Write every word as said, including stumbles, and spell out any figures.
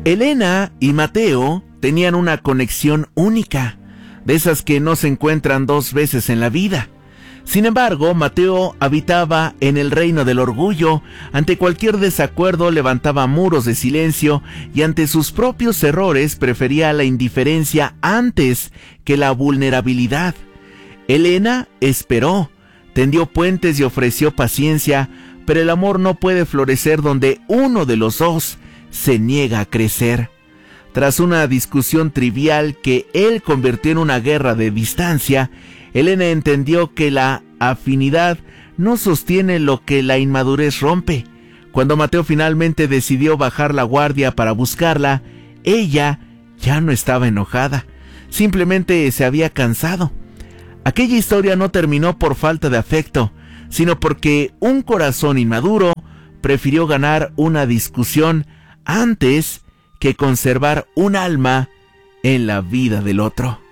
Elena y Mateo tenían una conexión única, de esas que no se encuentran dos veces en la vida. Sin embargo, Mateo habitaba en el reino del orgullo. Ante cualquier desacuerdo levantaba muros de silencio y ante sus propios errores prefería la indiferencia antes que la vulnerabilidad. Elena esperó, tendió puentes y ofreció paciencia, pero el amor no puede florecer donde uno de los dos se niega a crecer. Tras una discusión trivial que él convirtió en una guerra de distancia, Elena entendió que la afinidad no sostiene lo que la inmadurez rompe. Cuando Mateo finalmente decidió bajar la guardia para buscarla, ella ya no estaba enojada, simplemente se había cansado. Aquella historia no terminó por falta de afecto, sino porque un corazón inmaduro prefirió ganar una discusión antes que conservar un alma en la vida del otro.